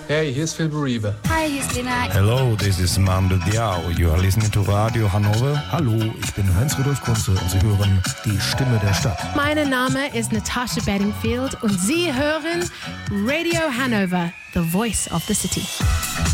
Hey, hier ist Phil Beriebe. Hi, hier ist Lena. Hello, this is Mando Diao. You are listening to Radio Hannover. Hallo, ich bin Heinz-Rudolf Kunze und Sie hören die Stimme der Stadt. Mein Name ist Natasha Bedingfield und Sie hören Radio Hanover, the voice of the city.